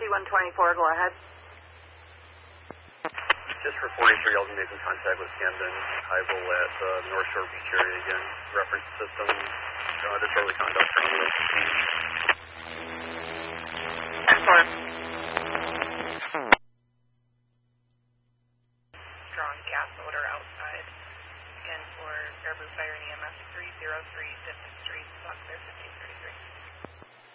C-124, go ahead. Just for 43, I'll be making contact with Camden Highville at North Shore Beach area again. Reference system, disorderly conduct terminal. Strong gas odor outside. Again for Baraboo Fire and EMS 303 District Street, South Clear 1533.